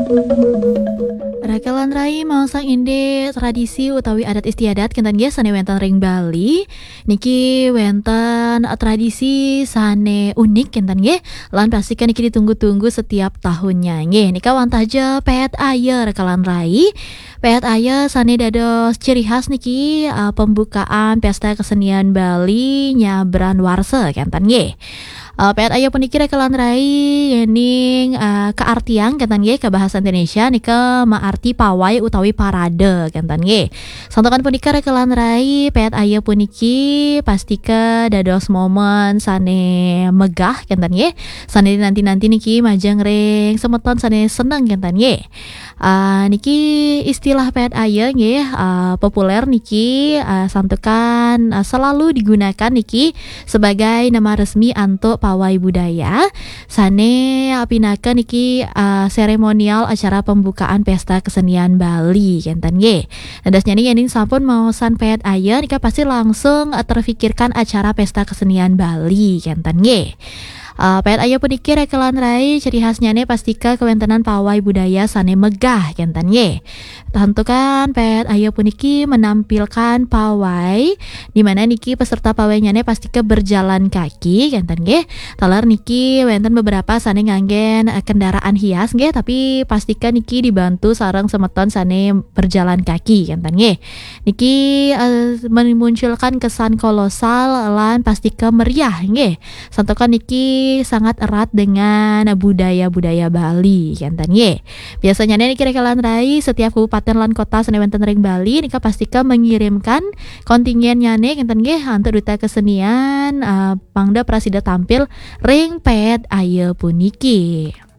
Rakelan rai maosang inde tradisi utawi adat istiadat kinten nggih sane wonten ring Bali. Niki wonten tradisi sane unik kinten nggih lan pastikan niki ditunggu-tunggu setiap tahunnya nggih. Nika wantaja peet aye Rakelan rai. Peet aye sane dados ciri khas niki pembukaan pesta kesenian Bali nyabran warse kinten nggih. Peet ayo puniki Rakelan rai yening keartian kinten nggih ke bahasa Indonesia nika maarti pawai utawi parade kinten nggih. Santokan punika Rakelan rai peet ayo puniki pastika dados momen sane megah kinten nggih. Sane nanti-nanti niki majeng ring semeton sane seneng kinten nggih. Niki istilah peet ayo nggih populer niki santukan selalu digunakan niki sebagai nama resmi untuk pawai budaya sane pinaken niki seremonial acara pembukaan pesta kesenian Bali kinten nggih. Dados nyani yening sampun maosan peet aye nika pasti langsung terfikirkan acara pesta kesenian Bali kinten nggih. Peet ayo puniki Rakelan rai ciri khasnya ne pastika kewontenan pawai budaya sane megah kinten nggih. Tentukan peet ayo puniki menampilkan pawai di mana niki peserta pawainya ne pastika berjalan kaki kinten nggih. Talar niki wonten beberapa sane nganggen kendaraan hias nggih tapi pastika niki dibantu sareng semeton sane berjalan kaki kinten nggih. Niki memunculkan kesan kolosal lan pastika meriah nggih. Santokan niki sangat erat dengan budaya-budaya Bali kinten nggih. Biasanya niki Rakelan rai setiap kabupaten lan kota sane wonten ring Bali nika pastika mengirimkan kontingennya nih kinten nggih untuk duta kesenian pangda prasida tampil ring peet ayo puniki.